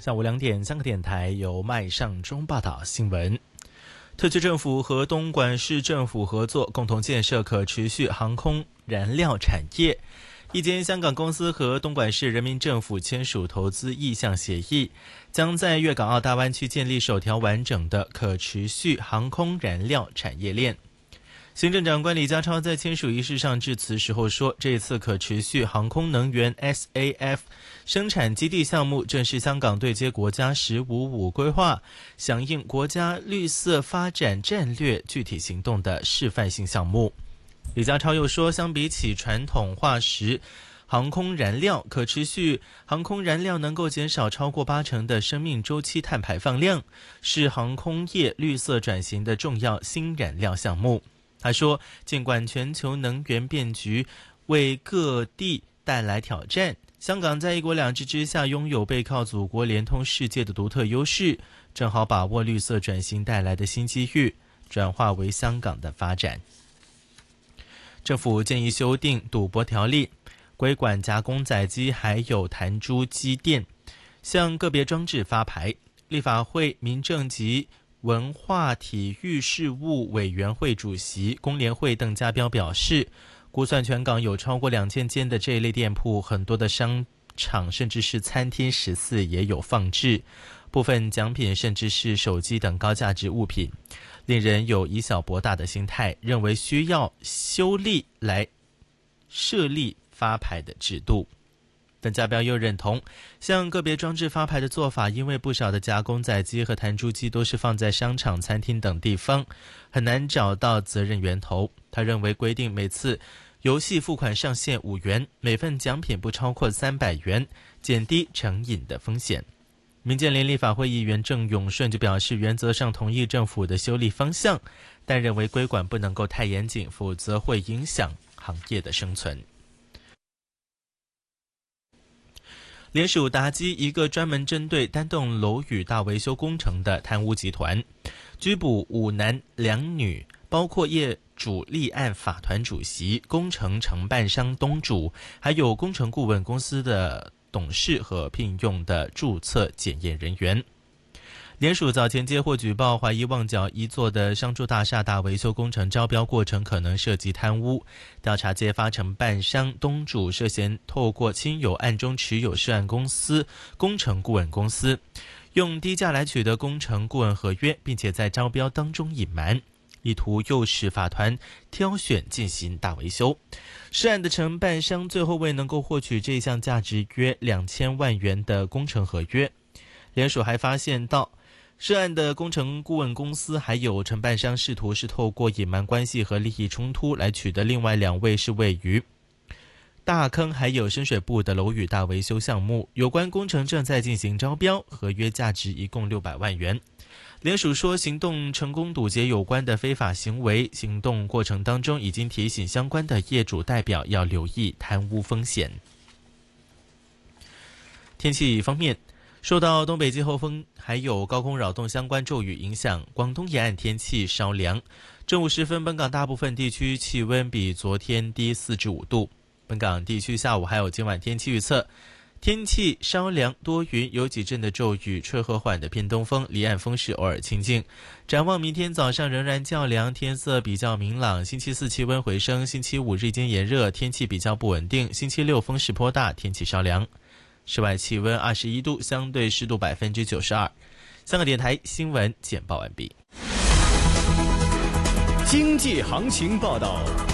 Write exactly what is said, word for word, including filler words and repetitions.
下午两点，香港电台由麦尚中报道新闻。特区政府和东莞市政府合作，共同建设可持续航空燃料产业。一间香港公司和东莞市人民政府签署投资意向协议，将在粤港澳大湾区建立首条完整的可持续航空燃料产业链。行政长官李家超在签署仪式上致辞时候说，这次可持续航空能源 S A F 生产基地项目正是香港对接国家十五五规划，响应国家绿色发展战略具体行动的示范性项目。李家超又说，相比起传统化石航空燃料，可持续航空燃料能够减少超过八成的生命周期碳排放量，是航空业绿色转型的重要新燃料项目。他说，尽管全球能源变局为各地带来挑战，香港在一国两制之下拥有背靠祖国连通世界的独特优势，正好把握绿色转型带来的新机遇，转化为香港的发展。政府建议修订赌博条例，规管加工载机还有弹珠机店，向个别装置发牌。立法会民政及文化体育事务委员会主席工联会邓家彪表示，估算全港有超过两千间的这一类店铺，很多的商场甚至是餐厅食肆也有放置，部分奖品甚至是手机等高价值物品，令人有以小博大的心态，认为需要修例来设立发牌的制度。邓家彪又认同，向个别装置发牌的做法，因为不少的加工载机和弹珠机都是放在商场、餐厅等地方，很难找到责任源头。他认为规定每次游戏付款上限五元，每份奖品不超过三百元，减低成瘾的风险。民建联立法会议员郑永顺就表示，原则上同意政府的修例方向，但认为规管不能够太严谨，否则会影响行业的生存。联署打击一个专门针对单栋楼宇大维修工程的贪污集团，拘捕五男两女，包括业主立案法团主席、工程承办商东主，还有工程顾问公司的董事和聘用的注册检验人员。联署早前接获举报，怀疑旺角一座的商住大厦大维修工程招标过程可能涉及贪污，调查揭发承办商东主涉嫌透过亲友暗中持有涉案公司工程顾问公司，用低价来取得工程顾问合约，并且在招标当中隐瞒，意图诱使法团挑选进行大维修。涉案的承办商最后未能够获取这项价值约两千万元的工程合约。联署还发现到，涉案的工程顾问公司还有承办商试图是透过隐瞒关系和利益冲突来取得另外两位是位于大坑还有深水埗的楼宇大维修项目，有关工程正在进行招标，合约价值一共六百万元。联署说，行动成功堵截有关的非法行为，行动过程当中已经提醒相关的业主代表要留意贪污风险。天气方面，受到东北季候风还有高空扰动相关骤雨影响，广东沿岸天气稍凉。正午时分，本港大部分地区气温比昨天低四至五度。本港地区下午还有今晚天气预测，天气稍凉多云，有几阵的骤雨，吹和缓的偏东风，离岸风势偶尔清劲。展望明天早上仍然较凉，天色比较明朗。星期四气温回升，星期五日间炎热，天气比较不稳定。星期六风势颇大，天气稍凉。室外气温二十一度，相对湿度百分之九十二。香港电台新闻简报完毕。 经济行情报道。